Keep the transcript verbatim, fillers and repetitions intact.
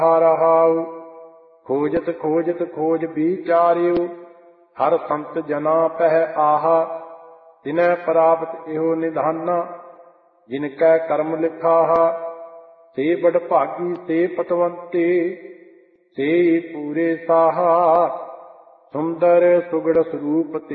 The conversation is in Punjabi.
ਰਹਾਉ। ਖੋਜਤ ਖੋਜਤ ਖੋਜ ਵਿਚਾਰਿਉ, ਹਰ ਸੰਤ ਜਨਾ ਪਹਿ ਆਹਾ। ਤਿਨੈ ਪ੍ਰਾਪਤ ਇਹੋ ਨਿਧਾਨਾ, ਜਿਨ ਕੈ ਕਰਮ ਲਿਖਾਹਾ। ਸੇ ਬੜ ਭਾਗੀ ਸੇ ਪਤਵੰਤੇ, ਸੇ ਪੂਰੇ ਸਾਹਾ। ਸੁੰਦਰ ਸੁਗੜ ਸਰੂਪ